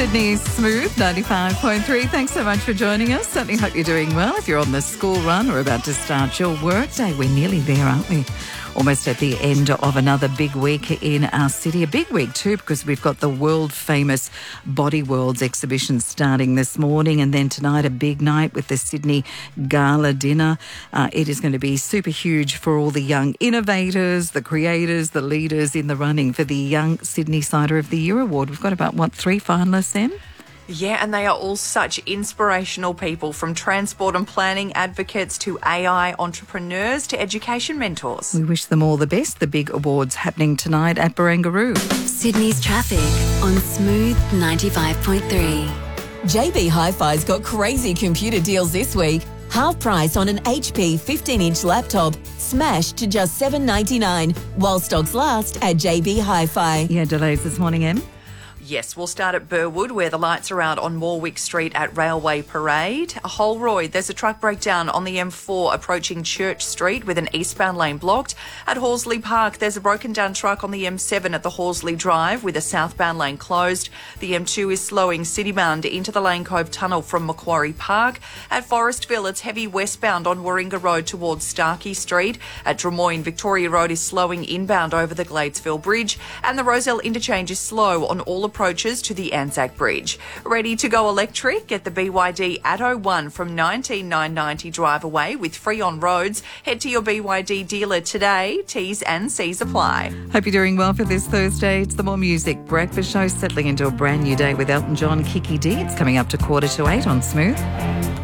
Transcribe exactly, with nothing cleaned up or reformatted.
Sydney's Smooth ninety-five point three. Thanks so much for joining us. Certainly hope you're doing well. If you're on the school run or about to start your work day, we're nearly there, aren't we? Almost at the end of another big week in our city. A big week too, because we've got the world-famous Body Worlds exhibition starting this morning, and then tonight a big night with the Sydney Gala Dinner. Uh, it is going to be super huge for all the young innovators, the creators, the leaders in the running for the Young Sydney Cider of the Year Award. We've got about, what, three finalists, Em? Yeah, and they are all such inspirational people, from transport and planning advocates to A I entrepreneurs to education mentors. We wish them all the best. The big awards happening tonight at Barangaroo. Sydney's traffic on Smooth ninety-five point three. J B Hi-Fi's got crazy computer deals this week. Half price on an H P fifteen inch laptop, smashed to just seven ninety-nine, while stocks last at J B Hi-Fi. Yeah, delays this morning, Em? Yes, we'll start at Burwood, where the lights are out on Warwick Street at Railway Parade. Holroyd, there's a truck breakdown on the M four approaching Church Street with an eastbound lane blocked. At Horsley Park, there's a broken down truck on the M seven at the Horsley Drive with a southbound lane closed. The M two is slowing citybound into the Lane Cove Tunnel from Macquarie Park. At Forestville, it's heavy westbound on Warringah Road towards Starkey Street. At Drummoyne, Victoria Road is slowing inbound over the Gladesville Bridge. And the Roselle Interchange is slow on all approaches to the Anzac Bridge. Ready to go electric? Get the B Y D Atto one from nineteen nine ninety drive away with free on roads. Head to your B Y D dealer today. T's and C's apply. Hope you're doing well for this Thursday. It's the More Music Breakfast Show, settling into a brand new day with Elton John, Kiki D. It's coming up to quarter to eight on Smooth.